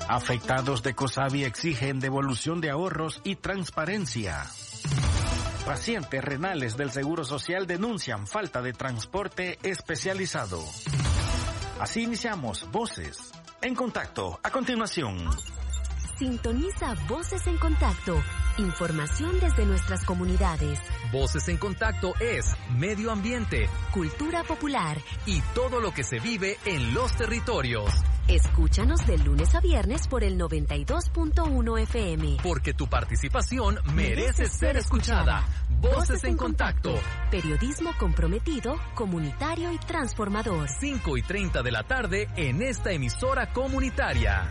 Afectados de COSAVI exigen devolución de ahorros y transparencia. Pacientes renales del Seguro Social denuncian falta de transporte especializado. Así iniciamos Voces en Contacto. A continuación. Sintoniza Voces en Contacto. Información desde nuestras comunidades. Voces en Contacto es medio ambiente, cultura popular y todo lo que se vive en los territorios. Escúchanos de lunes a viernes por el 92.1 FM. Porque tu participación merece ser escuchada. Voces en Contacto. Periodismo comprometido, comunitario y transformador. 5:30 de la tarde en esta emisora comunitaria.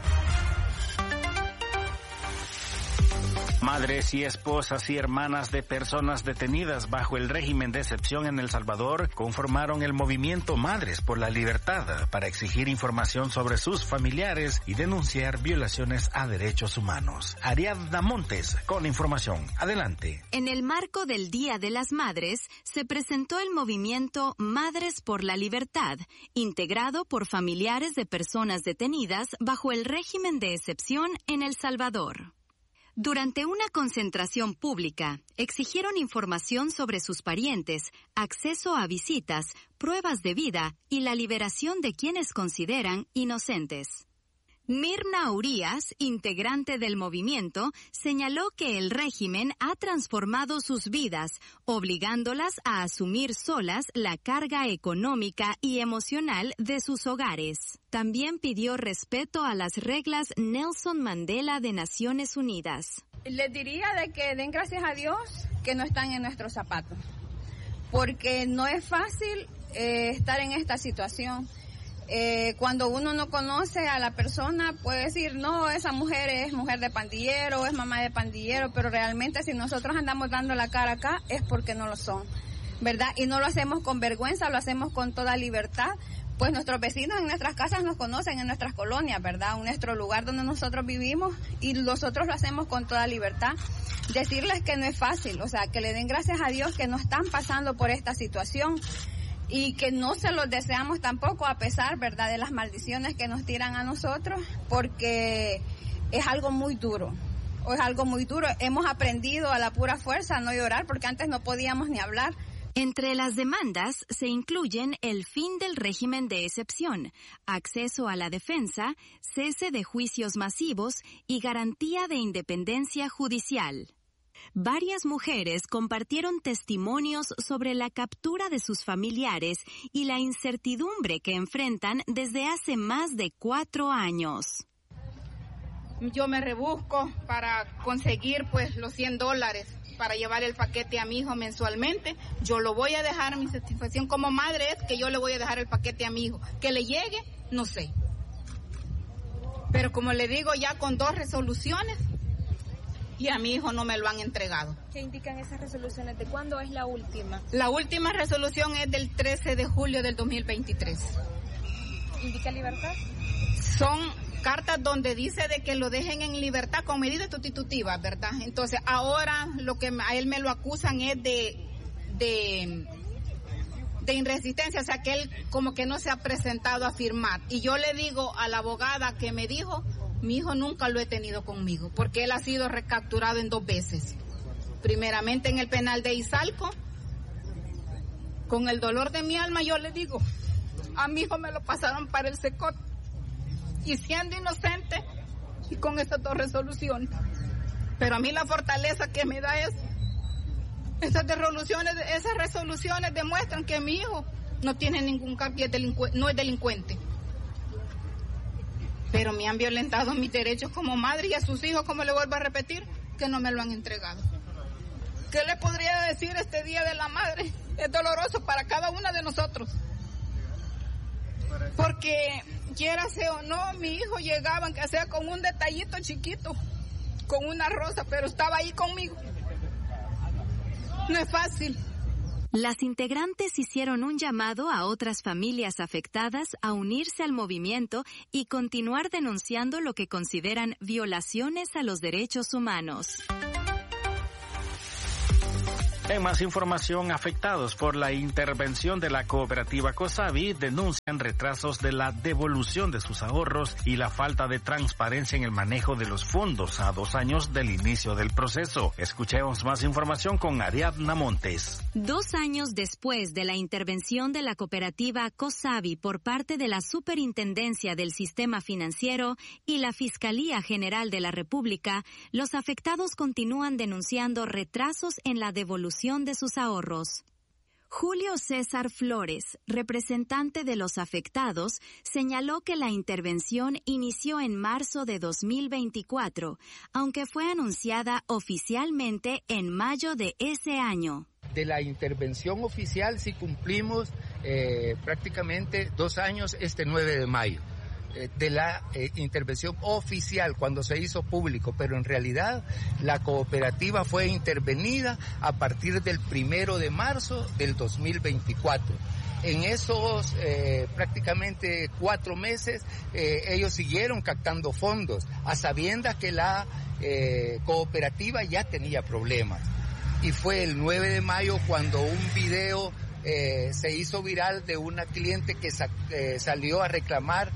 Madres y esposas y hermanas de personas detenidas bajo el régimen de excepción en El Salvador conformaron el movimiento Madres por la Libertad para exigir información sobre sus familiares y denunciar violaciones a derechos humanos. Ariadna Montes con información. Adelante. En el marco del Día de las Madres se presentó el movimiento Madres por la Libertad, integrado por familiares de personas detenidas bajo el régimen de excepción en El Salvador. Durante una concentración pública, exigieron información sobre sus parientes, acceso a visitas, pruebas de vida y la liberación de quienes consideran inocentes. Mirna Urías, integrante del movimiento, señaló que el régimen ha transformado sus vidas, obligándolas a asumir solas la carga económica y emocional de sus hogares. También pidió respeto a las reglas Nelson Mandela de Naciones Unidas. Les diría de que den gracias a Dios que no están en nuestros zapatos, porque no es fácil estar en esta situación. Cuando uno no conoce a la persona puede decir, no, esa mujer es mujer de pandillero, es mamá de pandillero, pero realmente si nosotros andamos dando la cara acá es porque no lo son, ¿verdad? Y no lo hacemos con vergüenza, lo hacemos con toda libertad, pues nuestros vecinos en nuestras casas nos conocen, en nuestras colonias, ¿verdad? En nuestro lugar donde nosotros vivimos y nosotros lo hacemos con toda libertad. Decirles que no es fácil, o sea, que le den gracias a Dios que no están pasando por esta situación. Y que no se los deseamos tampoco, a pesar, ¿verdad?, de las maldiciones que nos tiran a nosotros, porque es algo muy duro, Hemos aprendido a la pura fuerza a no llorar, porque antes no podíamos ni hablar. Entre las demandas se incluyen el fin del régimen de excepción, acceso a la defensa, cese de juicios masivos y garantía de independencia judicial. Varias mujeres compartieron testimonios sobre la captura de sus familiares y la incertidumbre que enfrentan desde hace más de 4 años. Yo me rebusco para conseguir pues los $100 para llevar el paquete a mi hijo mensualmente. Yo lo voy a dejar, mi satisfacción como madre es que yo le voy a dejar el paquete a mi hijo. Que le llegue, no sé. Pero como le digo, ya con 2 resoluciones, y a mi hijo no me lo han entregado. ¿Qué indican esas resoluciones? ¿De cuándo es la última? La última resolución es del 13 de julio del 2023. ¿Indica libertad? Son cartas donde dice de que lo dejen en libertad con medidas sustitutivas, ¿verdad? Entonces ahora lo que a él me lo acusan es de inresistencia, o sea que él como que no se ha presentado a firmar. Y yo le digo a la abogada que me dijo, mi hijo nunca lo he tenido conmigo, porque él ha sido recapturado en 2 veces. Primeramente en el penal de Izalco. Con el dolor de mi alma yo le digo, a mi hijo me lo pasaron para el SECOT. Y siendo inocente, y con estas 2 resoluciones. Pero a mí la fortaleza que me da es, esas resoluciones demuestran que mi hijo no tiene ningún cargo, no es delincuente. Pero me han violentado mis derechos como madre y a sus hijos, como le vuelvo a repetir, que no me lo han entregado. ¿Qué le podría decir este Día de la Madre? Es doloroso para cada una de nosotros. Porque, quiera sea o no, mi hijo llegaba, aunque sea con un detallito chiquito, con una rosa, pero estaba ahí conmigo. No es fácil. Las integrantes hicieron un llamado a otras familias afectadas a unirse al movimiento y continuar denunciando lo que consideran violaciones a los derechos humanos. En más información, afectados por la intervención de la cooperativa COSAVI denuncian retrasos de la devolución de sus ahorros y la falta de transparencia en el manejo de los fondos a 2 años del inicio del proceso. Escuchemos más información con Ariadna Montes. 2 años después de la intervención de la cooperativa COSAVI por parte de la Superintendencia del Sistema Financiero y la Fiscalía General de la República, los afectados continúan denunciando retrasos en la devolución de sus ahorros. Julio César Flores, representante de los afectados, señaló que la intervención inició en marzo de 2024, aunque fue anunciada oficialmente en mayo de ese año. De la intervención oficial sí cumplimos prácticamente 2 años este 9 de mayo. De la intervención oficial cuando se hizo público, pero en realidad la cooperativa fue intervenida a partir del 1 de marzo del 2024. En esos prácticamente 4 meses ellos siguieron captando fondos a sabiendas que la cooperativa ya tenía problemas. Y fue el 9 de mayo cuando un video se hizo viral de una cliente que salió a reclamar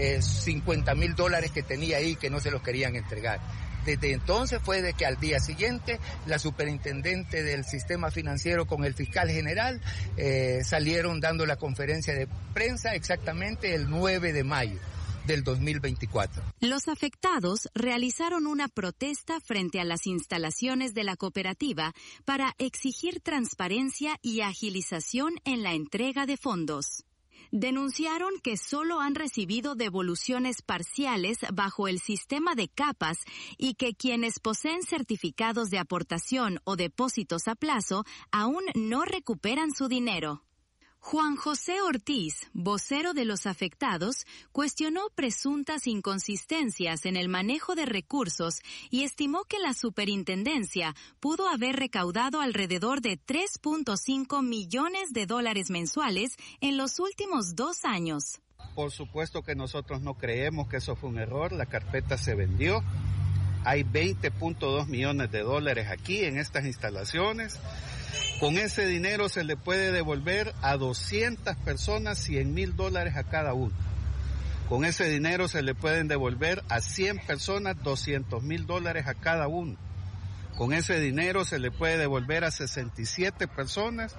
$50,000 que tenía ahí que no se los querían entregar. Desde entonces fue de que al día siguiente la superintendente del sistema financiero con el fiscal general salieron dando la conferencia de prensa exactamente el 9 de mayo del 2024. Los afectados realizaron una protesta frente a las instalaciones de la cooperativa para exigir transparencia y agilización en la entrega de fondos. Denunciaron que solo han recibido devoluciones parciales bajo el sistema de capas y que quienes poseen certificados de aportación o depósitos a plazo aún no recuperan su dinero. Juan José Ortiz, vocero de los afectados, cuestionó presuntas inconsistencias en el manejo de recursos y estimó que la superintendencia pudo haber recaudado alrededor de $3.5 millones mensuales en los últimos 2 años. Por supuesto que nosotros no creemos que eso fue un error, la carpeta se vendió. Hay $20.2 millones aquí en estas instalaciones. Con ese dinero se le puede devolver a 200 personas $100,000 a cada uno. Con ese dinero se le pueden devolver a 100 personas $200,000 a cada uno. Con ese dinero se le puede devolver a 67 personas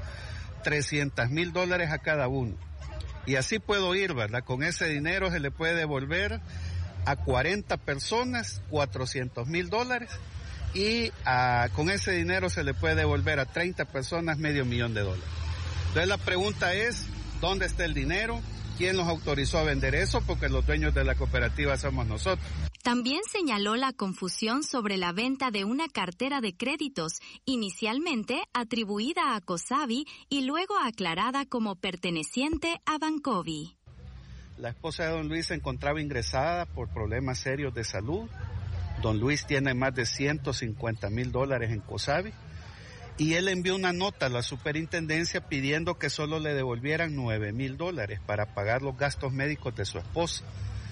$300,000 a cada uno. Y así puedo ir, ¿verdad? Con ese dinero se le puede devolver a 40 personas $400,000. Y con ese dinero se le puede devolver a 30 personas $500,000. Entonces la pregunta es, ¿dónde está el dinero? ¿Quién los autorizó a vender eso? Porque los dueños de la cooperativa somos nosotros. También señaló la confusión sobre la venta de una cartera de créditos, inicialmente atribuida a COSAVI y luego aclarada como perteneciente a Bancovi. La esposa de don Luis se encontraba ingresada por problemas serios de salud. Don Luis tiene más de $150,000 en COSAVI y él envió una nota a la superintendencia pidiendo que solo le devolvieran $9,000 para pagar los gastos médicos de su esposa.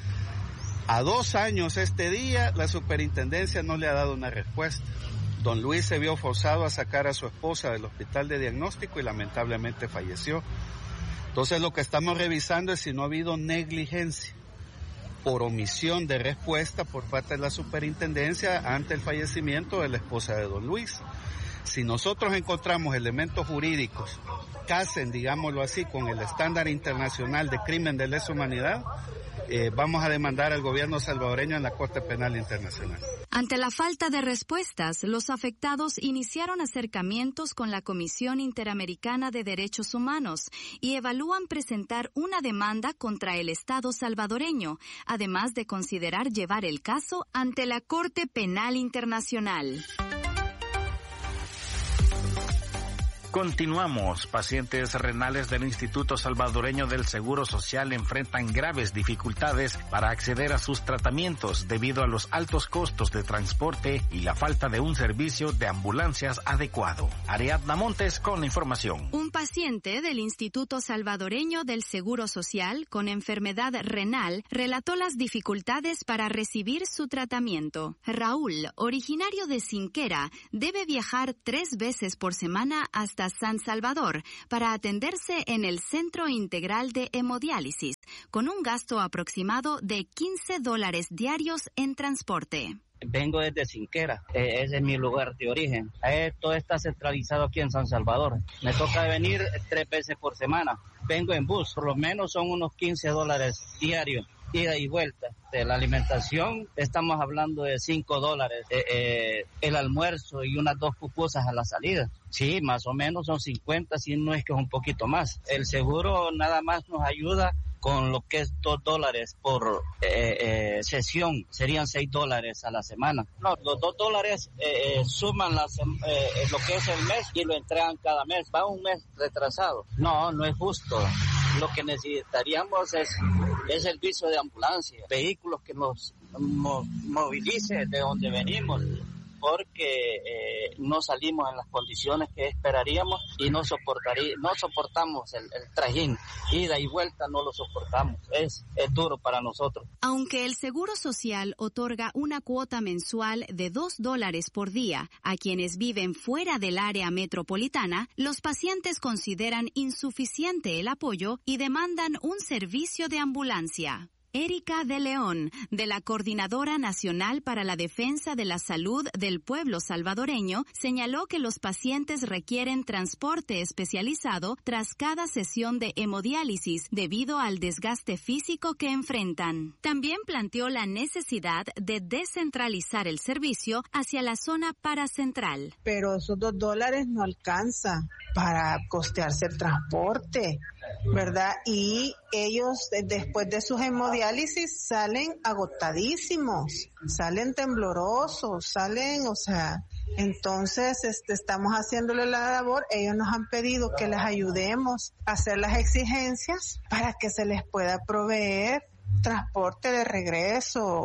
A 2 años este día, la superintendencia no le ha dado una respuesta. Don Luis se vio forzado a sacar a su esposa del hospital de diagnóstico y lamentablemente falleció. Entonces lo que estamos revisando es si no ha habido negligencia por omisión de respuesta por parte de la superintendencia ante el fallecimiento de la esposa de don Luis. Si nosotros encontramos elementos jurídicos que hacen, digámoslo así, con el estándar internacional de crimen de lesa humanidad, vamos a demandar al gobierno salvadoreño en la Corte Penal Internacional. Ante la falta de respuestas, los afectados iniciaron acercamientos con la Comisión Interamericana de Derechos Humanos y evalúan presentar una demanda contra el Estado salvadoreño, además de considerar llevar el caso ante la Corte Penal Internacional. Continuamos. Pacientes renales del Instituto Salvadoreño del Seguro Social enfrentan graves dificultades para acceder a sus tratamientos debido a los altos costos de transporte y la falta de un servicio de ambulancias adecuado. Ariadna Montes con la información. Un Un paciente del Instituto Salvadoreño del Seguro Social con enfermedad renal relató las dificultades para recibir su tratamiento. Raúl, originario de Sinquera, debe viajar 3 veces por semana hasta San Salvador para atenderse en el Centro Integral de Hemodiálisis, con un gasto aproximado de $15 diarios en transporte. Vengo desde Sinquera, ese es mi lugar de origen. Todo está centralizado aquí en San Salvador. Me toca venir 3 veces por semana. Vengo en bus, por lo menos son unos $15 diarios, ida y vuelta. De la alimentación estamos hablando de $5, el almuerzo y unas 2 pupusas a la salida. Sí, más o menos son 50, si no es que es un poquito más. El seguro nada más nos ayuda con lo que es $2 por sesión, serían $6 a la semana. No, los $2 suman lo que es el mes y lo entregan cada mes. Va un mes retrasado. No, no es justo. Lo que necesitaríamos es servicio de ambulancia, vehículos que nos movilice de donde venimos, porque no salimos en las condiciones que esperaríamos y no soportamos el trajín, ida y vuelta no lo soportamos, es duro para nosotros. Aunque el Seguro Social otorga una cuota mensual de $2 por día a quienes viven fuera del área metropolitana, los pacientes consideran insuficiente el apoyo y demandan un servicio de ambulancia. Erika de León, de la Coordinadora Nacional para la Defensa de la Salud del Pueblo Salvadoreño, señaló que los pacientes requieren transporte especializado tras cada sesión de hemodiálisis debido al desgaste físico que enfrentan. También planteó la necesidad de descentralizar el servicio hacia la zona paracentral. Pero esos $2 no alcanza para costearse el transporte, ¿verdad? Y ellos después de sus hemodiálisis salen agotadísimos, salen temblorosos, entonces estamos haciéndole la labor. Ellos nos han pedido que les ayudemos a hacer las exigencias para que se les pueda proveer transporte de regreso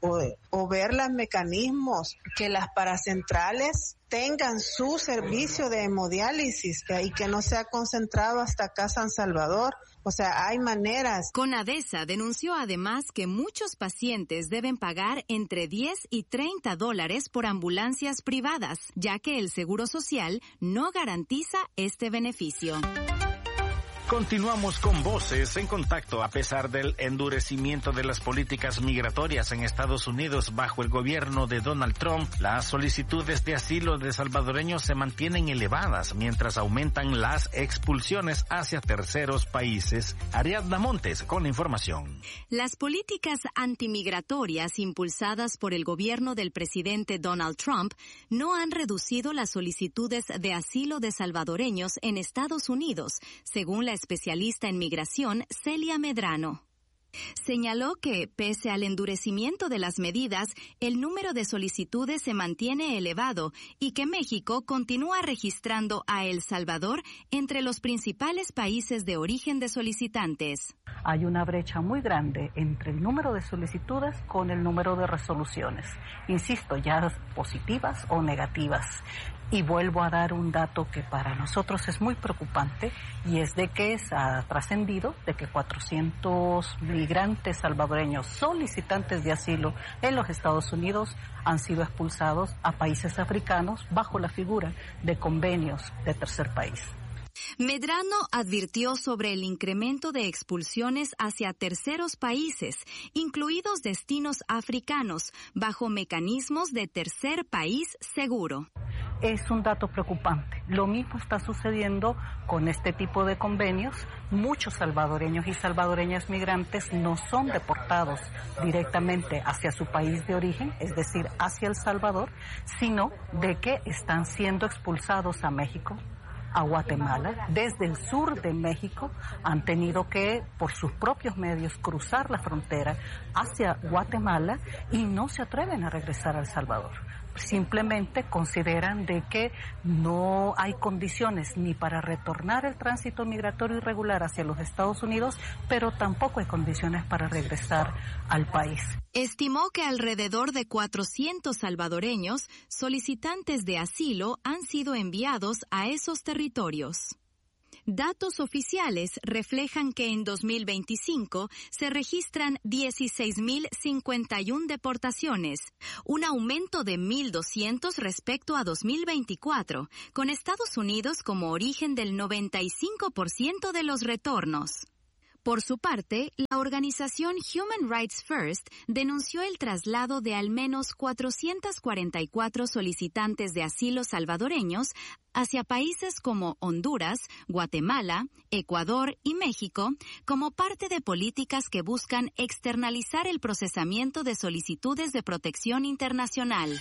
o ver los mecanismos que las paracentrales tengan su servicio de hemodiálisis y que no sea concentrado hasta acá San Salvador. O sea, hay maneras. CONADESA denunció además que muchos pacientes deben pagar entre $10 y $30 por ambulancias privadas, ya que el Seguro Social no garantiza este beneficio. Continuamos con Voces en Contacto. A pesar del endurecimiento de las políticas migratorias en Estados Unidos bajo el gobierno de Donald Trump, las solicitudes de asilo de salvadoreños se mantienen elevadas mientras aumentan las expulsiones hacia terceros países. Ariadna Montes con la información. Las políticas antimigratorias impulsadas por el gobierno del presidente Donald Trump no han reducido las solicitudes de asilo de salvadoreños en Estados Unidos, según la especialista en migración Celia Medrano. Señaló que, pese al endurecimiento de las medidas, el número de solicitudes se mantiene elevado y que México continúa registrando a El Salvador entre los principales países de origen de solicitantes. Hay una brecha muy grande entre el número de solicitudes con el número de resoluciones. Insisto, ya positivas o negativas. Y vuelvo a dar un dato que para nosotros es muy preocupante, y es de que se ha trascendido de que 400 migrantes salvadoreños solicitantes de asilo en los Estados Unidos han sido expulsados a países africanos bajo la figura de convenios de tercer país. Medrano advirtió sobre el incremento de expulsiones hacia terceros países, incluidos destinos africanos, bajo mecanismos de tercer país seguro. Es un dato preocupante. Lo mismo está sucediendo con este tipo de convenios. Muchos salvadoreños y salvadoreñas migrantes no son deportados directamente hacia su país de origen, es decir, hacia El Salvador, sino de que están siendo expulsados a México, a Guatemala. Desde el sur de México han tenido que, por sus propios medios, cruzar la frontera hacia Guatemala y no se atreven a regresar a El Salvador. Simplemente consideran de que no hay condiciones ni para retornar el tránsito migratorio irregular hacia los Estados Unidos, pero tampoco hay condiciones para regresar al país. Estimó que alrededor de 400 salvadoreños solicitantes de asilo han sido enviados a esos territorios. Datos oficiales reflejan que en 2025 se registran 16.051 deportaciones, un aumento de 1.200 respecto a 2024, con Estados Unidos como origen del 95% de los retornos. Por su parte, la organización Human Rights First denunció el traslado de al menos 444 solicitantes de asilo salvadoreños hacia países como Honduras, Guatemala, Ecuador y México como parte de políticas que buscan externalizar el procesamiento de solicitudes de protección internacional.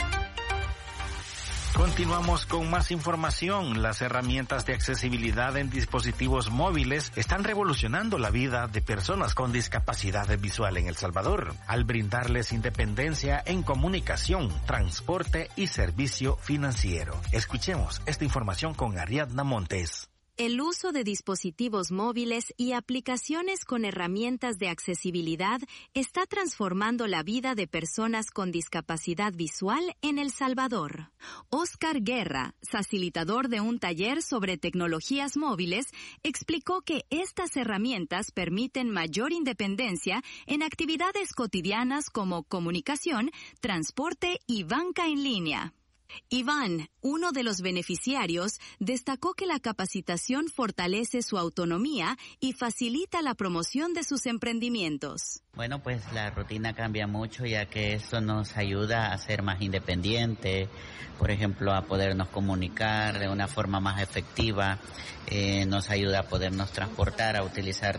Continuamos con más información. Las herramientas de accesibilidad en dispositivos móviles están revolucionando la vida de personas con discapacidad visual en El Salvador, al brindarles independencia en comunicación, transporte y servicio financiero. Escuchemos esta información con Ariadna Montes. El uso de dispositivos móviles y aplicaciones con herramientas de accesibilidad está transformando la vida de personas con discapacidad visual en El Salvador. Oscar Guerra, facilitador de un taller sobre tecnologías móviles, explicó que estas herramientas permiten mayor independencia en actividades cotidianas como comunicación, transporte y banca en línea. Iván, uno de los beneficiarios, destacó que la capacitación fortalece su autonomía y facilita la promoción de sus emprendimientos. Bueno, pues la rutina cambia mucho, ya que esto nos ayuda a ser más independientes, por ejemplo, a podernos comunicar de una forma más efectiva, nos ayuda a podernos transportar, a utilizar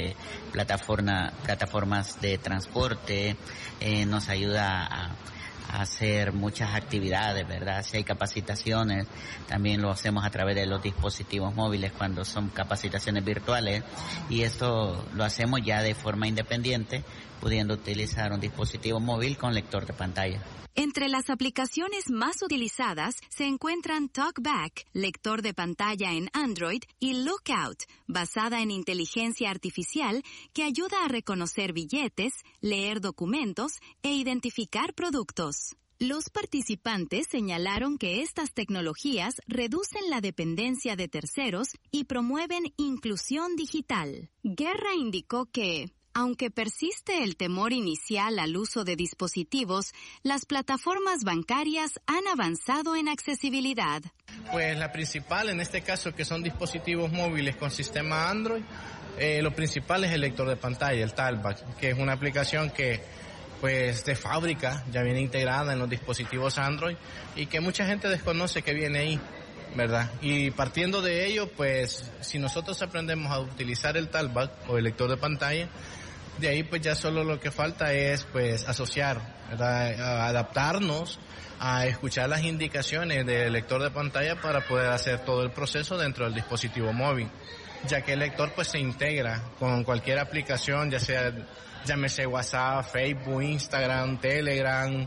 plataformas de transporte, nos ayuda a hacer muchas actividades, ¿verdad? Si hay capacitaciones, también lo hacemos a través de los dispositivos móviles cuando son capacitaciones virtuales, y esto lo hacemos ya de forma independiente, pudiendo utilizar un dispositivo móvil con lector de pantalla. Entre las aplicaciones más utilizadas se encuentran TalkBack, lector de pantalla en Android, y Lookout, basada en inteligencia artificial que ayuda a reconocer billetes, leer documentos e identificar productos. Los participantes señalaron que estas tecnologías reducen la dependencia de terceros y promueven inclusión digital. Guerra indicó que, aunque persiste el temor inicial al uso de dispositivos, las plataformas bancarias han avanzado en accesibilidad. Pues la principal, en este caso, que son dispositivos móviles con sistema Android, lo principal es el lector de pantalla, el TalkBack, que es una aplicación que pues de fábrica ya viene integrada en los dispositivos Android y que mucha gente desconoce que viene ahí, ¿verdad? Y partiendo de ello, pues si nosotros aprendemos a utilizar el TalkBack o el lector de pantalla, de ahí pues ya solo lo que falta es pues asociar, ¿verdad? Adaptarnos a escuchar las indicaciones del lector de pantalla para poder hacer todo el proceso dentro del dispositivo móvil, ya que el lector pues se integra con cualquier aplicación, ya sea, llámese WhatsApp, Facebook, Instagram, Telegram,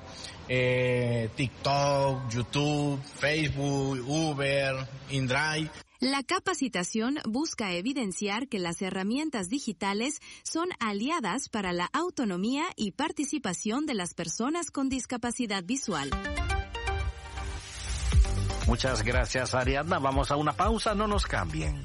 TikTok, YouTube, Facebook, Uber, InDrive. La capacitación busca evidenciar que las herramientas digitales son aliadas para la autonomía y participación de las personas con discapacidad visual. Muchas gracias, Ariadna. Vamos a una pausa, no nos cambien.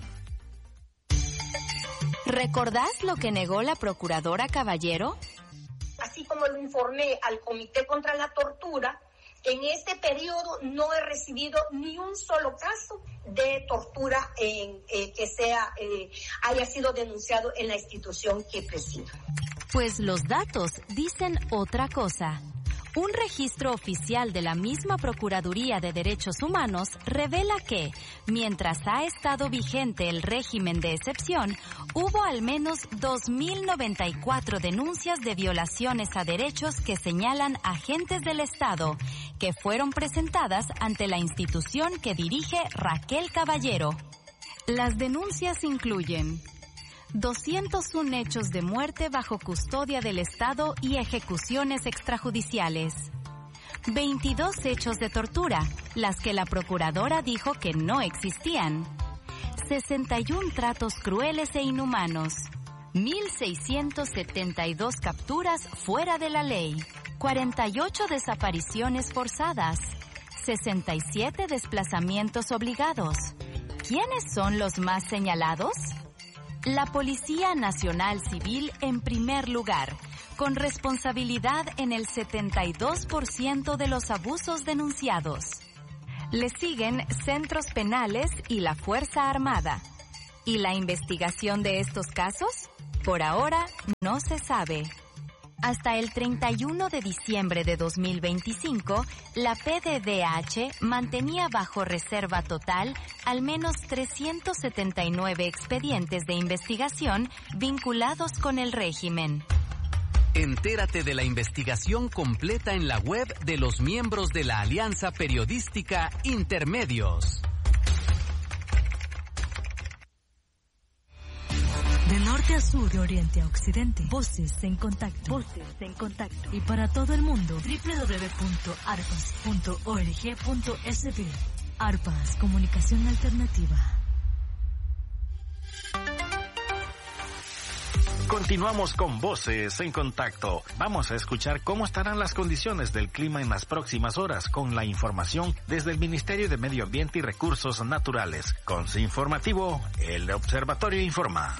¿Recordás lo que negó la procuradora Caballero? Así como lo informé al Comité contra la Tortura, en este periodo no he recibido ni un solo caso de tortura que haya sido denunciado en la institución que presido. Pues los datos dicen otra cosa. Un registro oficial de la misma Procuraduría de Derechos Humanos revela que, mientras ha estado vigente el régimen de excepción, hubo al menos 2.094 denuncias de violaciones a derechos que señalan agentes del Estado, que fueron presentadas ante la institución que dirige Raquel Caballero. Las denuncias incluyen 201 hechos de muerte bajo custodia del Estado y ejecuciones extrajudiciales. 22 hechos de tortura, las que la procuradora dijo que no existían. 61 tratos crueles e inhumanos. 1.672 capturas fuera de la ley. 48 desapariciones forzadas. 67 desplazamientos obligados. ¿Quiénes son los más señalados? La Policía Nacional Civil en primer lugar, con responsabilidad en el 72% de los abusos denunciados. Le siguen centros penales y la Fuerza Armada. ¿Y la investigación de estos casos? Por ahora no se sabe. Hasta el 31 de diciembre de 2025, la PDDH mantenía bajo reserva total al menos 379 expedientes de investigación vinculados con el régimen. Entérate de la investigación completa en la web de los miembros de la Alianza Periodística Intermedios. De norte a sur, de oriente a occidente, Voces en Contacto. Voces en Contacto. Y para todo el mundo, www.arpas.org.sb. Arpas, comunicación alternativa. Continuamos con Voces en Contacto. Vamos a escuchar cómo estarán las condiciones del clima en las próximas horas con la información desde el Ministerio de Medio Ambiente y Recursos Naturales. Con su informativo, el Observatorio informa.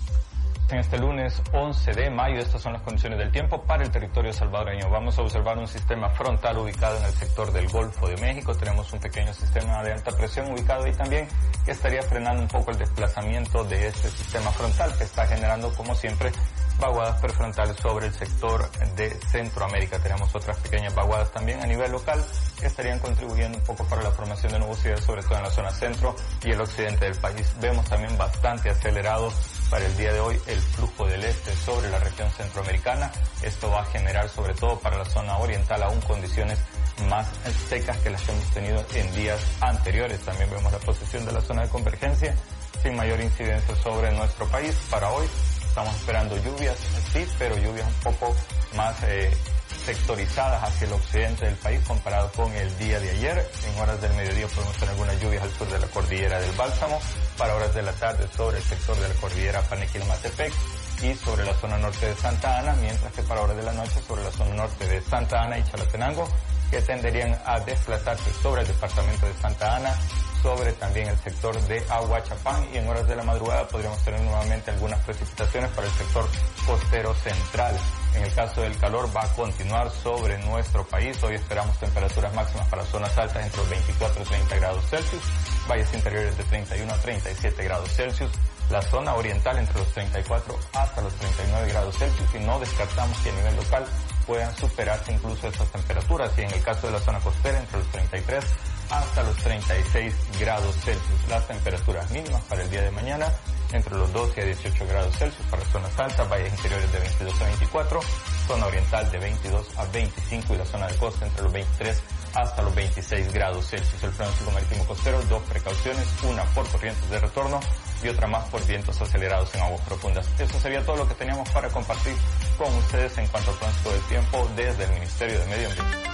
En este lunes 11 de mayo, estas son las condiciones del tiempo para el territorio salvadoreño. Vamos a observar un sistema frontal ubicado en el sector del Golfo de México. Tenemos un pequeño sistema de alta presión ubicado ahí también, que estaría frenando un poco el desplazamiento de este sistema frontal, que está generando, como siempre, vaguadas prefrontales sobre el sector de Centroamérica. Tenemos otras pequeñas vaguadas también a nivel local que estarían contribuyendo un poco para la formación de nubosidad, sobre todo en la zona centro y el occidente del país. Vemos también bastante acelerado para el día de hoy el flujo del este sobre la región centroamericana. Esto va a generar, sobre todo para la zona oriental, aún condiciones más secas que las que hemos tenido en días anteriores. También vemos la posición de la zona de convergencia sin mayor incidencia sobre nuestro país. Para hoy estamos esperando lluvias, sí, pero lluvias un poco más sectorizadas hacia el occidente del país comparado con el día de ayer. En horas del mediodía podemos tener algunas lluvias al sur de la cordillera del Bálsamo, para horas de la tarde sobre el sector de la cordillera Panequilmatepec y sobre la zona norte de Santa Ana, mientras que para horas de la noche sobre la zona norte de Santa Ana y Chalatenango, que tenderían a desplazarse sobre el departamento de Santa Ana, sobre también el sector de Aguachapán, y en horas de la madrugada podríamos tener nuevamente algunas precipitaciones para el sector costero central. En el caso del calor va a continuar sobre nuestro país. Hoy esperamos temperaturas máximas para zonas altas entre los 24 y 30 grados Celsius, valles interiores de 31 a 37 grados Celsius, la zona oriental entre los 34 hasta los 39 grados Celsius, y no descartamos que a nivel local puedan superarse incluso esas temperaturas, y en el caso de la zona costera entre los 33 hasta los 36 grados Celsius. Las temperaturas mínimas para el día de mañana entre los 12 a 18 grados Celsius para zonas altas, valles interiores de 22 a 24, zona oriental de 22 a 25 y la zona de costa entre los 23 hasta los 26 grados Celsius. El pronóstico marítimo costero, 2 precauciones, una por corrientes de retorno y otra más por vientos acelerados en aguas profundas. Eso sería todo lo que teníamos para compartir con ustedes en cuanto al pronóstico del tiempo desde el Ministerio de Medio Ambiente.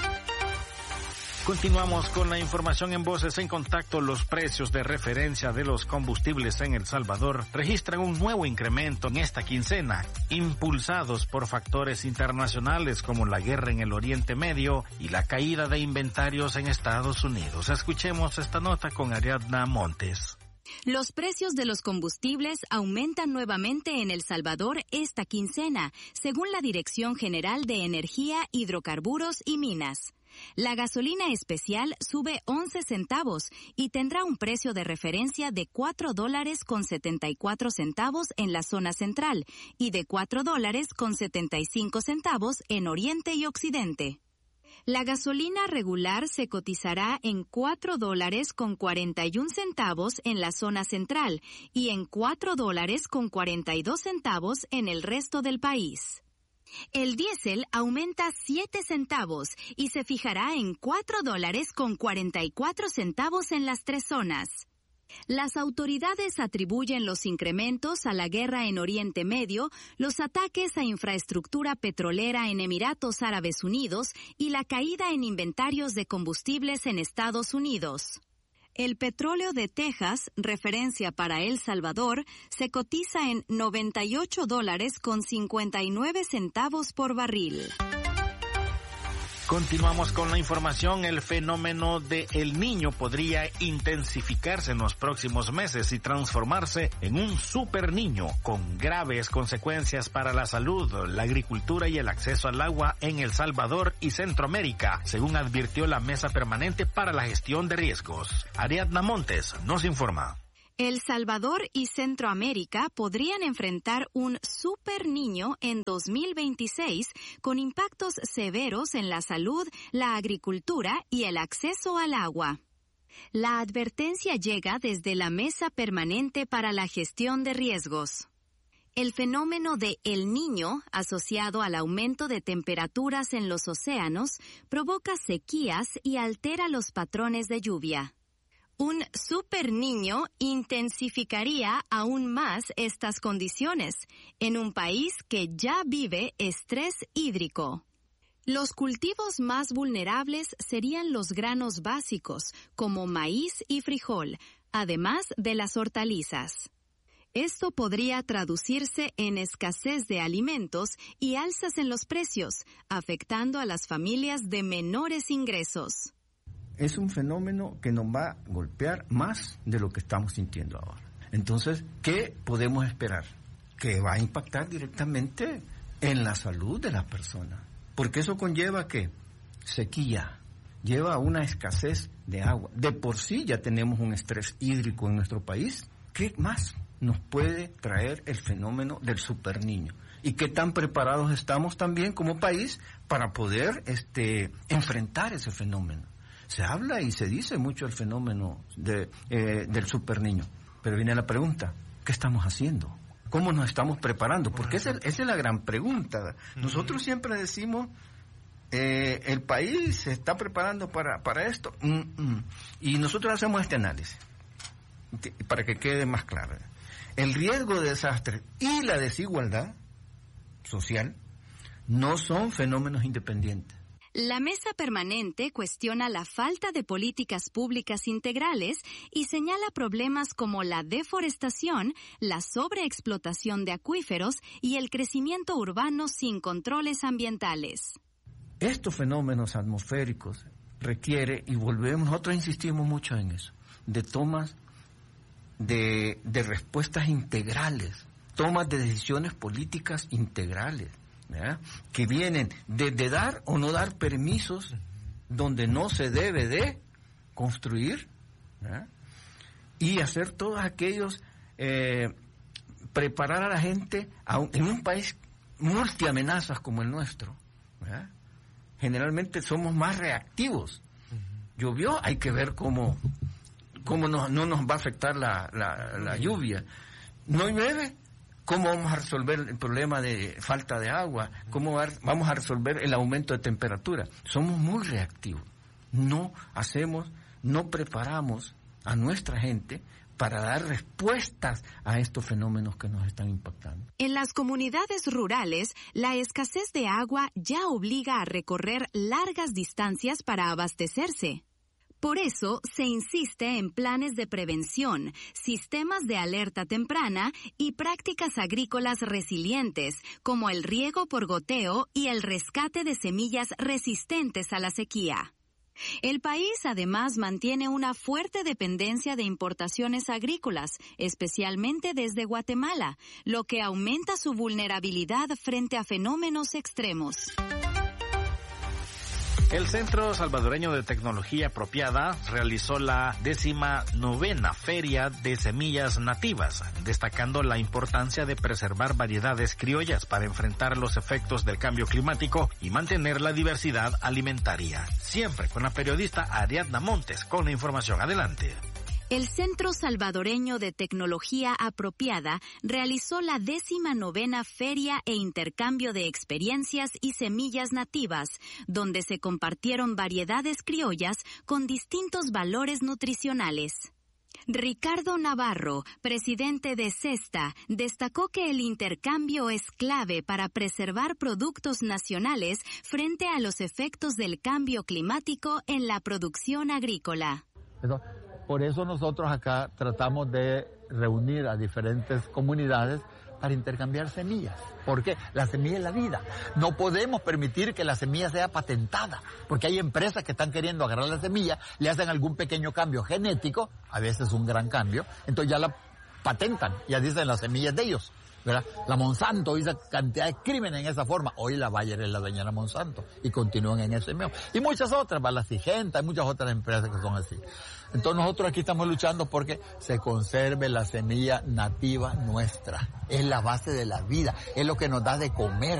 Continuamos con la información en Voces en Contacto. Los precios de referencia de los combustibles en El Salvador registran un nuevo incremento en esta quincena, impulsados por factores internacionales como la guerra en el Oriente Medio y la caída de inventarios en Estados Unidos. Escuchemos esta nota con Ariadna Montes. Los precios de los combustibles aumentan nuevamente en El Salvador esta quincena, según la Dirección General de Energía, Hidrocarburos y Minas. La gasolina especial sube 11 centavos y tendrá un precio de referencia de $4.74 en la zona central y de $4.75 en Oriente y Occidente. La gasolina regular se cotizará en $4.41 en la zona central y en $4.42 en el resto del país. El diésel aumenta 7 centavos y se fijará en $4.44 en las tres zonas. Las autoridades atribuyen los incrementos a la guerra en Oriente Medio, los ataques a infraestructura petrolera en Emiratos Árabes Unidos y la caída en inventarios de combustibles en Estados Unidos. El petróleo de Texas, referencia para El Salvador, se cotiza en $98.59 por barril. Continuamos con la información. El fenómeno de El Niño podría intensificarse en los próximos meses y transformarse en un super niño con graves consecuencias para la salud, la agricultura y el acceso al agua en El Salvador y Centroamérica, según advirtió la Mesa Permanente para la Gestión de Riesgos. Ariadna Montes nos informa. El Salvador y Centroamérica podrían enfrentar un super niño en 2026 con impactos severos en la salud, la agricultura y el acceso al agua. La advertencia llega desde la Mesa Permanente para la Gestión de Riesgos. El fenómeno de El Niño, asociado al aumento de temperaturas en los océanos, provoca sequías y altera los patrones de lluvia. Un super niño intensificaría aún más estas condiciones en un país que ya vive estrés hídrico. Los cultivos más vulnerables serían los granos básicos, como maíz y frijol, además de las hortalizas. Esto podría traducirse en escasez de alimentos y alzas en los precios, afectando a las familias de menores ingresos. Es un fenómeno que nos va a golpear más de lo que estamos sintiendo ahora. Entonces, ¿qué podemos esperar? Que va a impactar directamente en la salud de las personas. Porque eso conlleva ¿qué? Sequía, lleva a una escasez de agua. De por sí ya tenemos un estrés hídrico en nuestro país. ¿Qué más nos puede traer el fenómeno del superniño? ¿Y qué tan preparados estamos también como país para poder enfrentar ese fenómeno? Se habla y se dice mucho el fenómeno del superniño, pero viene la pregunta, ¿qué estamos haciendo? ¿Cómo nos estamos preparando? Porque esa es la gran pregunta. Nosotros siempre decimos, el país se está preparando para esto, y nosotros hacemos este análisis, para que quede más claro. El riesgo de desastre y la desigualdad social no son fenómenos independientes. La Mesa Permanente cuestiona la falta de políticas públicas integrales y señala problemas como la deforestación, la sobreexplotación de acuíferos y el crecimiento urbano sin controles ambientales. Estos fenómenos atmosféricos requieren, y nosotros insistimos mucho en eso, de tomas de respuestas integrales, tomas de decisiones políticas integrales, ¿verdad? Que vienen desde dar o no dar permisos donde no se debe de construir, ¿verdad? Y hacer todos aquellos, preparar a la gente en un país multiamenazas como el nuestro, ¿verdad? Generalmente somos más reactivos. Llovió, hay que ver cómo no nos va a afectar la lluvia. No llueve, ¿cómo vamos a resolver el problema de falta de agua? ¿Cómo vamos a resolver el aumento de temperatura? Somos muy reactivos. No preparamos a nuestra gente para dar respuestas a estos fenómenos que nos están impactando. En las comunidades rurales, la escasez de agua ya obliga a recorrer largas distancias para abastecerse. Por eso, se insiste en planes de prevención, sistemas de alerta temprana y prácticas agrícolas resilientes, como el riego por goteo y el rescate de semillas resistentes a la sequía. El país además mantiene una fuerte dependencia de importaciones agrícolas, especialmente desde Guatemala, lo que aumenta su vulnerabilidad frente a fenómenos extremos. El Centro Salvadoreño de Tecnología Apropiada realizó la 19ª Feria de Semillas Nativas, destacando la importancia de preservar variedades criollas para enfrentar los efectos del cambio climático y mantener la diversidad alimentaria. Siempre con la periodista Ariadna Montes con la información. Adelante. El Centro Salvadoreño de Tecnología Apropiada realizó la 19ª Feria e Intercambio de Experiencias y Semillas Nativas, donde se compartieron variedades criollas con distintos valores nutricionales. Ricardo Navarro, presidente de CESTA, destacó que el intercambio es clave para preservar productos nacionales frente a los efectos del cambio climático en la producción agrícola. Por eso nosotros acá tratamos de reunir a diferentes comunidades para intercambiar semillas. ¿Por qué? La semilla es la vida. No podemos permitir que la semilla sea patentada, porque hay empresas que están queriendo agarrar la semilla, le hacen algún pequeño cambio genético, a veces un gran cambio, entonces ya la patentan, ya dicen las semillas de ellos, ¿verdad? La Monsanto hizo cantidad de crímenes en esa forma. Hoy la Bayer es la dueña de la Monsanto y continúan en ese medio. Y muchas otras, la Sigenta, hay muchas otras empresas que son así. Entonces nosotros aquí estamos luchando porque se conserve la semilla nativa nuestra. Es la base de la vida, es lo que nos da de comer.